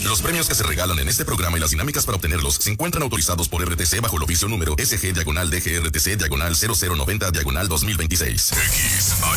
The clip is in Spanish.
Los premios que se regalan en este programa y las dinámicas para obtenerlos se encuentran autorizados por RTC bajo el oficio número SG-DGRTC-0090-2026. XHU